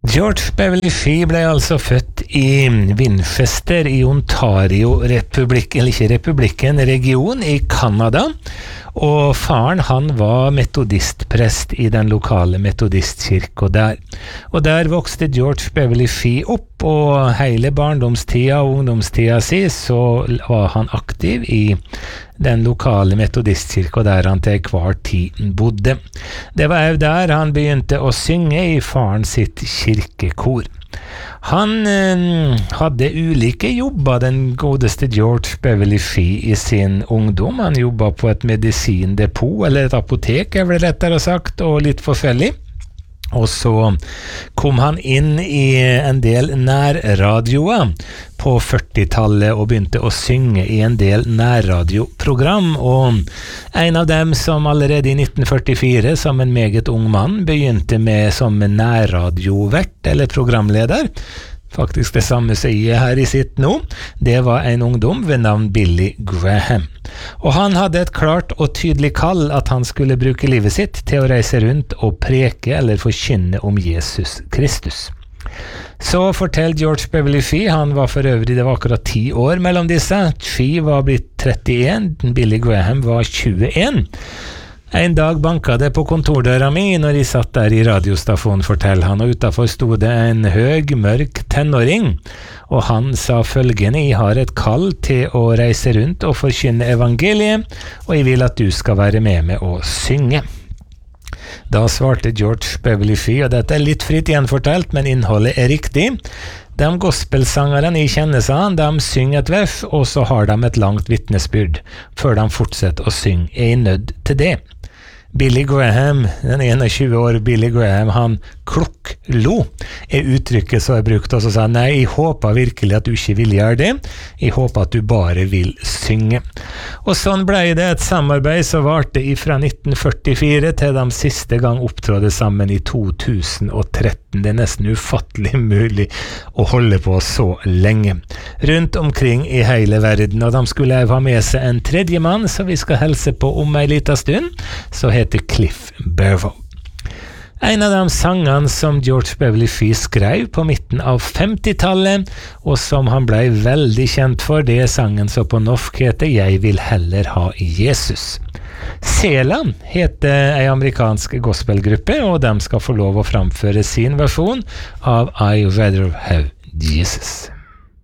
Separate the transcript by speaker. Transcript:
Speaker 1: George Beverly Fee ble altså født i Winchester i region i Canada, og faren han var metodistprest i den lokale metodistkirka der. Og der vokste George Beverly Fee opp, og hele barndomstida og ungdomstida si så var han aktiv i den lokale metodistkirka der han til hver tid bodde. Det var også der han begynte å synge i faren sitt kirkekor. Han hadde ulike jobber, den godeste George Beverly Fee i sin ungdom. Han jobbet på et medisindepot, eller et apotek, er vel rettere sagt, og litt forskjellig. Og så kom han inn i en del nærradioer på 40-tallet og begynte å synge i en del nærradioprogram, og en av dem som allerede i 1944 som en meget ung mann begynte med som en nærradiovert eller programleder, faktisk det samme sier her i sitt nå, det var en ungdom ved navn Billy Graham. Og han hadde et klart og tydelig kall at han skulle bruke livet sitt til å reise rundt og preke eller forkynne om Jesus Kristus. Så forteller George Beverly Fee, han var for øvrig, det var akkurat 10 år mellom disse. Fee var blitt 31, Billy Graham var 21. En dag banket det på kontordøra mi når jeg satt der i radiostasjonen, forteller han, og utenfor stod det en høg, mørk tenåring, og han sa følgende: jeg har et kall til å reise rundt og forkynne evangeliet, og jeg vil at du skal være med meg og synge. Da svarte George Beverly Fee, og dette er litt fritt gjenfortalt, men innholdet er riktig: de gospelsangerne jeg kjenner, sa han, de synger et vers, og så har de et langt vittnesbyrd, før de fortsetter å synge. Jeg er nødt til det. Billy Graham, den 21 år Billy Graham, han klukklo er uttrykket så jeg brukte, og så sa nei, jeg håper virkelig at du ikke vil gjøre det, jeg håper at du bare vil synge. Og sånn ble det et samarbeid som varte fra 1944 til de siste gang opptrådde sammen i 2013. Det er nesten ufattelig mulig å holde på så lenge. Rundt omkring i hele verden, og de skulle ha med seg en tredje mann, som vi skal helse på om en liten stund, så heter Cliff Burrow. En av de sangene som George Beverly Fee skrev på midten av 50-tallet, og som han ble veldig kjent for, det er sangen som på norsk heter «Jeg vil heller ha Jesus». Seland heter en amerikansk gospelgruppe, og de skal få lov å framføre sin versjon av «I rather have Jesus».